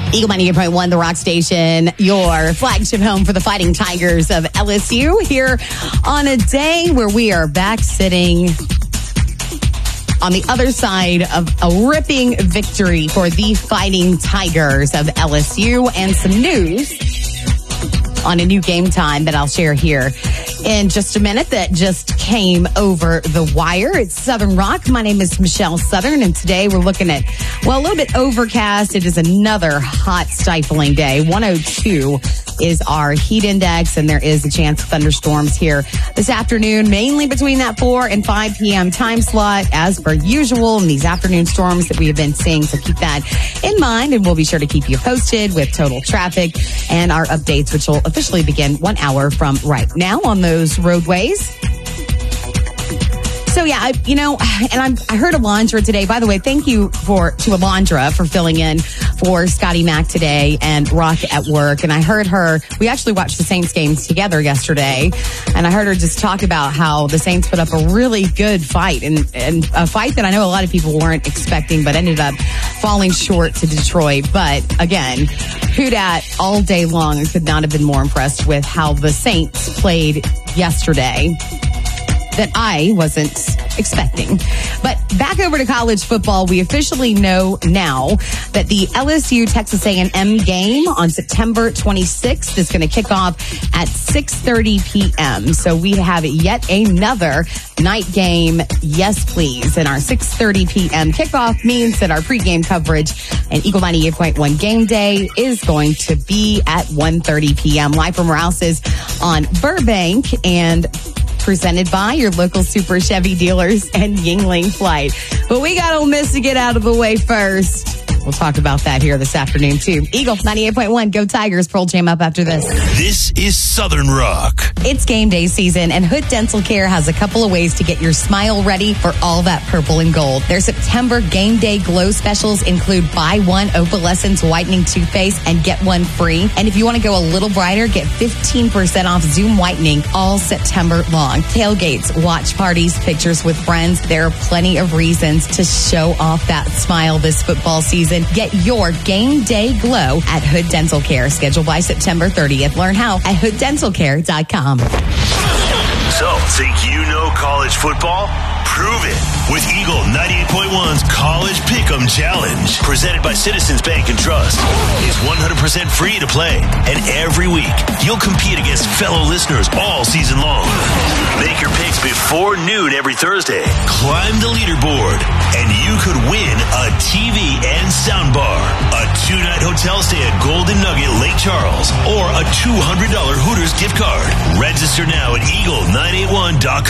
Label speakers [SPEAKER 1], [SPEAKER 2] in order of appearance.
[SPEAKER 1] Eagle 98.1, the Rock Station, your flagship home for the Fighting Tigers of LSU, here on a day where we are back sitting on the other side of a ripping victory for the Fighting Tigers of LSU, and some news on a new game time that I'll share here in just a minute that just came over the wire. It's Southern Rock. My name is Michelle Southern, and today we're looking at, well, a little bit overcast. It is another hot, stifling day. 102 is our heat index, and there is a chance of thunderstorms here this afternoon, mainly between that 4 and 5 p.m. time slot, as per usual, in these afternoon storms that we have been seeing. So keep that in mind, and we'll be sure to keep you posted with total traffic and our updates, which will officially begin 1 hour from right now on those roadways. So, yeah, I heard Alondra today. By the way, thank you to Alondra for filling in for Scotty Mack today and Rock at work. And I heard her, we actually watched the Saints games together yesterday, and I heard her just talk about how the Saints put up a really good fight, and a fight that I know a lot of people weren't expecting, but ended up falling short to Detroit. But again, who dat all day long, and could not have been more impressed with how the Saints played yesterday that I wasn't expecting. But back over to college football, we officially know now that the LSU Texas A&M game on September 26th is going to kick off at 6:30 p.m. So we have yet another night game. Yes, please. And our 6:30 p.m. kickoff means that our pregame coverage and Eagle 98.1 game day is going to be at 1:30 p.m. live from Rouse's on Burbank, and presented by your local Super Chevy dealers and Yingling Flight. But we got Ole Miss to get out of the way first. We'll talk about that here this afternoon, too. Eagle 98.1, go Tigers. Pearl Jam up after this.
[SPEAKER 2] This is Southern Rock.
[SPEAKER 1] It's game day season, and Hood Dental Care has a couple of ways to get your smile ready for all that purple and gold. Their September game day glow specials include buy one opalescence whitening toothpaste and get one free. And if you want to go a little brighter, get 15% off Zoom whitening all September long. Tailgates, watch parties, pictures with friends. There are plenty of reasons to show off that smile this football season. Get your game day glow at Hood Dental Care. Scheduled by September 30th. Learn how at hooddentalcare.com.
[SPEAKER 2] So, think you know college football? Prove it with Eagle 98.1's College Pick'em Challenge, presented by Citizens Bank and Trust. It's 100% free to play, and every week you'll compete against fellow listeners all season long. Make your picks before noon every Thursday. Climb the leaderboard, and you could win a TV and soundbar, a 2-night hotel stay at Golden Nugget Lake Charles, or a $200 Hooters gift card. Register now at eagle981.com.